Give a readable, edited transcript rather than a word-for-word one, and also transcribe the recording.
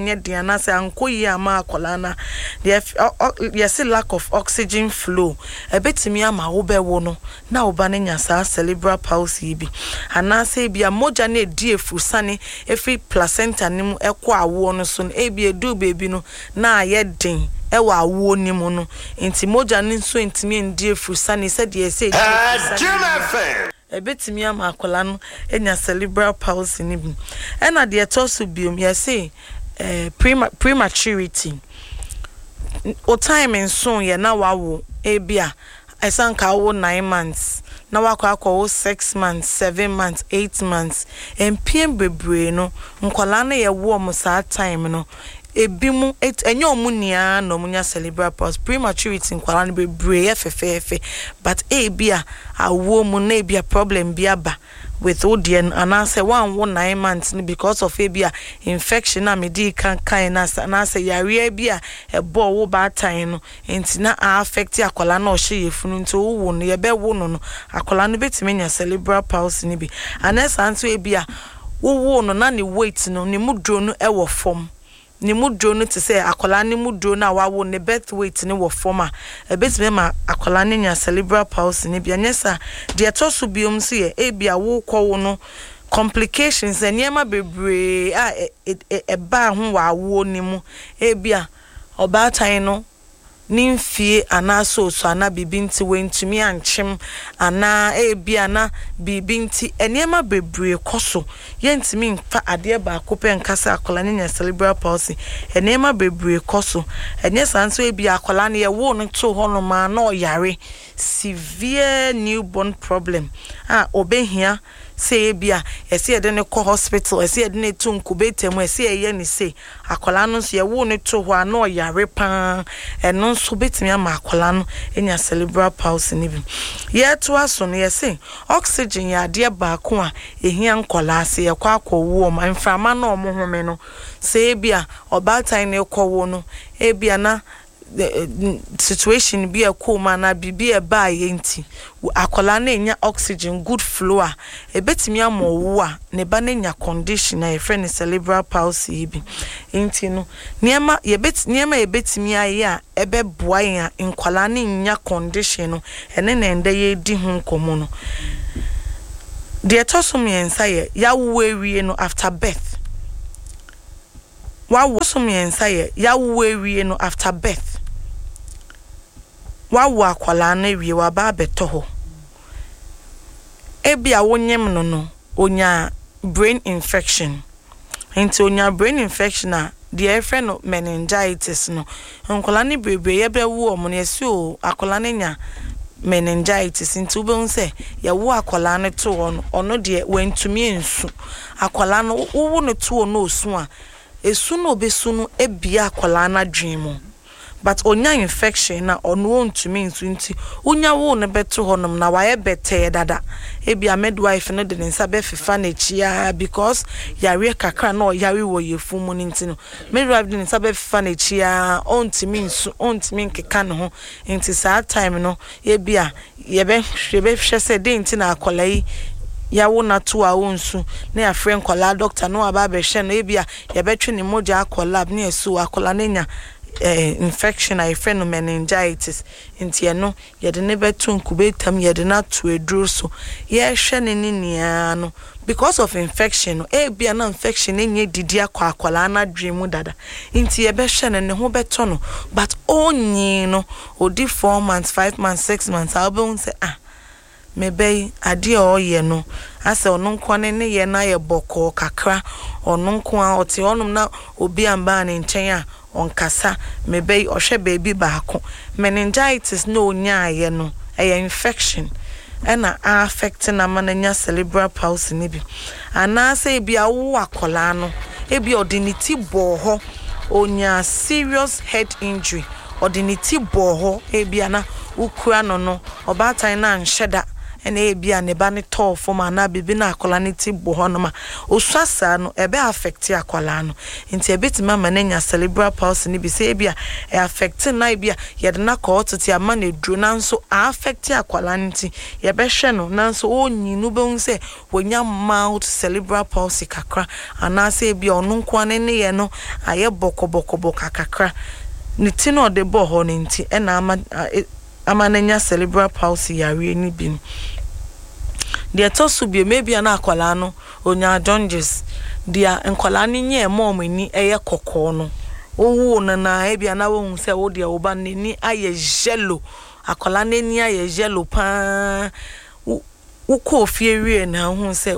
enye de anase anko yi ama akola na yes lack of oxygen flow ebetimi ama wo be wo no na wo ba ne nya sa cerebral palsy bi anase bia moja na edi efusane efi placenta nim ekọ awo no so ebi edu baby no na ayedin ewa awo nimu no enti moja ni so entimi ndi efusane se de ese ebetimi ama akola no enya cerebral palsy ni bi ena de etoso biom yese prematurity o time nso ye na wawo ebia esanka wo 9 months na wakọ 6 months 7 months 8 months empiem bebre no nkwala na ye wo mo sa time no ebimu enye omunia no munya cerebral palsy prematurity nkwala na bebre ye fefefe but ebia awo mu na ebia problem bia ba with odien and answer 9 months because of ebia infection na medi kan na say yare bia ebo wo ba tan no enti na affect akola na o hye yefunu nti wo no ye be wo no akola no betime nya cerebral palsy ni bi anesa anso ebia wo no na ne weight no ne mudro no e wo form ni mudro no te say akola ni mudro na wawo ne birth weight ni wo forma ebetime ma akola ni nya cerebral palsy ni bia nyesa de etoso biom so ye ebia wo kwo no complications eniema bebre eba ho wawo ni mu ebia obatan no nimfie ana so ana bibinti wentumi anchim ana ebia na bibinti eniema bebre koso yentimi mfa ade ba akope nkasa akola nya cerebral palsy eniema bebre koso enye sanso ebia akola ne ye wo no to hono ma na oyare severe newborn problem obehia say bia ese ye de ne ko hospital ese ye de ne to incubate mu ese ye ne say akola no so ye wo ne to ho ana oyare pa eno so betimi ama akola no enya cerebral palsy ni bi ye to aso no ye say oxygen ya de ba ko a ehia nkola ase ye kwa akọwo ma mframa na omo home no say bia obatan ne kọwo no ebia na situation be a coma na bibi e ba yenti akola na enya oxygen good flow a ebetimi amowo a ne ba na enya condition na e friend cerebral palsy bi enti no niema ebetimi aye a ebe boa ya nkwala na enya condition no ene na ende ye di hu nkomo no de etosom yensa ye yawo ewie no after birth wawo som yensa ye yawo ewie no after birth wawo akwala na wie wa ba beto ho ebia wonyem no onya brain infection enti onya brain infection a the friend meningitis no nkola ni brebe ye be wo omo ne si o akola na nya meningitis enti ube unse ya wo akola na to ono de wentumi ensu akola no wo no to no osu a esu no obesu no ebia akola na dwemu but onya infection na ono ontumi ensu nti onya wo ne beto honom na waye bete dada ebia midwife no de nsa be fefa na chia because yare kakra na yare wo yefu mu nti no midwife de nsa be fefa na chia ontumi ensu ontumi nkeka no ho nti saa time no ebia yebe hwehwe se de nti na akola yi ya wo na to a wonsu na ya friend kola doctor no aba be hye no ebia ye betwe ni moja akola na esu akola na nya infection I friend meningitis nti no ye de ne betu incubator ye de na to eduro so ye hwe ne nia no because of infection ebia na infection enye didi akola na dream dada nti ye be hwe ne ho beto no but onyi no odi 4 months 5 months 6 months album say mebe ade oye no ase ono nkwa ne ye na ye boko kakra ono nkwa oti onum na obi amba ne nchen a onkasa mebe ohwe baby baako meningitis no onya ye no infection ena affect na mananya cerebral palsy ni bi anase ebia wo akola no ebia odiniti boho onya serious head injury odiniti boho ebia na ukura no obatan na nheda ene bia ne ba ne tall form ana bibi na akola ne ti bo hono ma osasa no ebe affect akola no nti ebetima ma na nya cerebral palsy ni bi se bia e affect na bia ye de na ko tete ama na duro nanso affect akola nti ye be hwe no nanso onyi no be hu se wonya mild cerebral palsy kakra ana se bia ono nko ane ne ye no aye boko kakra ni ti no de bo ho ni nti e na ama na nya cerebral palsy yare ni bi dia to so bi maybe na akola no onya jaundice dia enkola ni nye mom ni eye kokko no owu na e bia na wo hu se wo dia wo ba ni aye yellow akola ni aye yellow pa wo ko fie wie na hu se